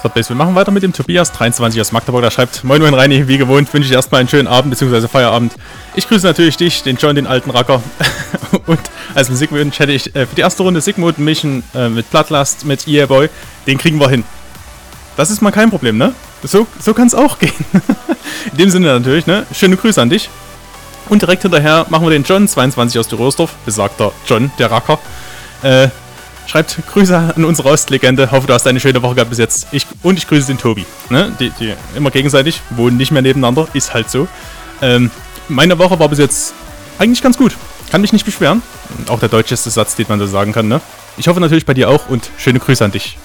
Base. Wir machen weiter mit dem Tobias 23 aus Magdeburg. Der schreibt: Moin Moin Reini, wie gewohnt wünsche ich erstmal einen schönen Abend bzw. Feierabend. Ich grüße natürlich dich, den John, den alten Racker. Und als Musikwunsch hätte ich für die erste Runde Sigmund Mission mit Bloodlust, mit Yeah Boy. Den kriegen wir hin. Das ist mal kein Problem, ne? So kann es auch gehen. In dem Sinne natürlich, ne? Schöne Grüße an dich. Und direkt hinterher machen wir den John 22 aus Dürrosdorf, besagter John, der Racker. Schreibt Grüße an unsere Ostlegende. Hoffe, du hast eine schöne Woche gehabt bis jetzt. Ich grüße den Tobi. Ne? Die immer gegenseitig, wohnen nicht mehr nebeneinander. Ist halt so. Meine Woche war bis jetzt eigentlich ganz gut. Kann mich nicht beschweren. Auch der deutscheste Satz, den man so sagen kann. Ne? Ich hoffe natürlich bei dir auch und schöne Grüße an dich.